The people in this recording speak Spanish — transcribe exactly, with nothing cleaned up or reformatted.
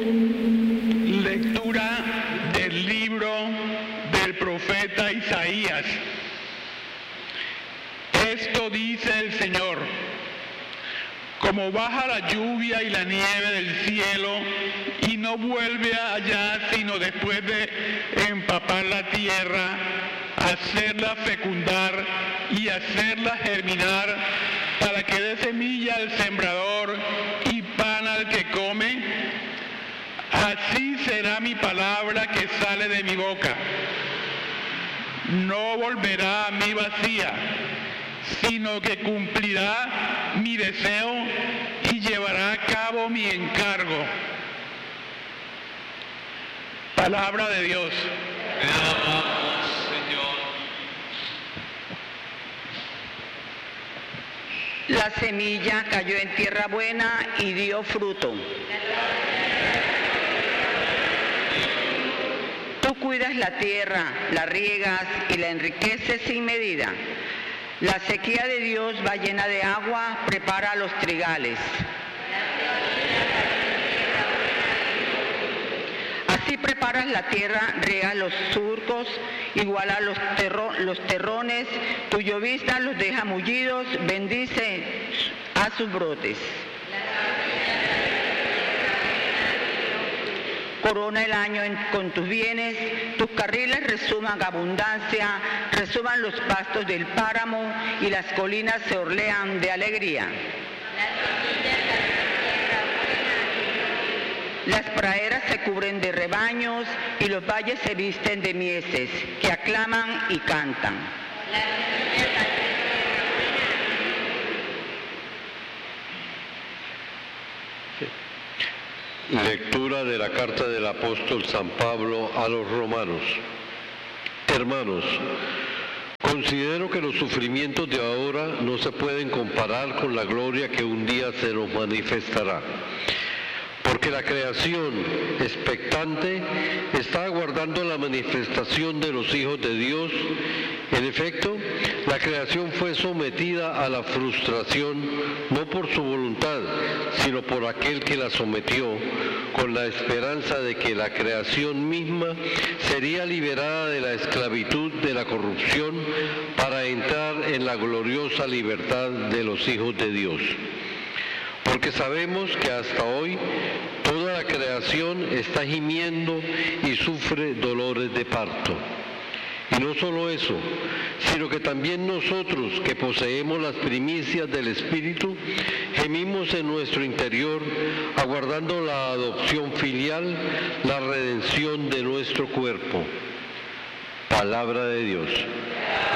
Lectura del libro del profeta Isaías. Esto dice el Señor: como baja la lluvia y la nieve del cielo y no vuelve allá sino después de empapar la tierra, hacerla fecundar y hacerla germinar para que dé semilla al sembrador y pan al que come, así será mi palabra que sale de mi boca. No volverá a mí vacía, sino que cumplirá mi deseo y llevará a cabo mi encargo. Palabra de Dios. Te alabamos, Señor. La semilla cayó en tierra buena y dio fruto. Tú cuidas la tierra, la riegas y la enriqueces sin medida. La sequía de Dios va llena de agua, prepara los trigales. Así preparas la tierra, riegas los surcos, iguala los, terro, los terrones, tu llovizna los deja mullidos, bendice a sus brotes. Corona el año en, con tus bienes, tus carriles resuman abundancia, resuman los pastos del páramo y las colinas se orlean de alegría. Las praderas se cubren de rebaños y los valles se visten de mieses, que aclaman y cantan. Lectura de la carta del apóstol San Pablo a los romanos. Hermanos, considero que los sufrimientos de ahora no se pueden comparar con la gloria que un día se nos manifestará. Porque la creación, expectante, está aguardando la manifestación de los hijos de Dios. En efecto, la creación fue sometida a la frustración, no por su voluntad, sino por aquel que la sometió, con la esperanza de que la creación misma sería liberada de la esclavitud de la corrupción para entrar en la gloriosa libertad de los hijos de Dios. Porque sabemos que hasta hoy toda la creación está gimiendo y sufre dolores de parto. Y no solo eso, sino que también nosotros que poseemos las primicias del Espíritu, gemimos en nuestro interior, aguardando la adopción filial, la redención de nuestro cuerpo. Palabra de Dios.